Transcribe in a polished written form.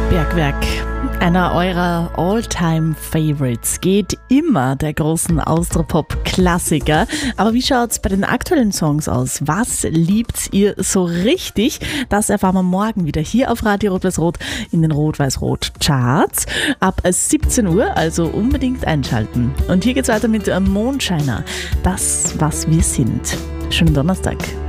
Bergwerk, einer eurer All-Time-Favorites, geht immer der großen Austropop-Klassiker. Aber wie schaut's bei den aktuellen Songs aus? Was liebt ihr so richtig? Das erfahren wir morgen wieder hier auf Radio Rot-Weiß-Rot in den Rot-Weiß-Rot-Charts ab 17 Uhr, also unbedingt einschalten. Und hier geht's weiter mit Mondscheiner, das, was wir sind. Schönen Donnerstag.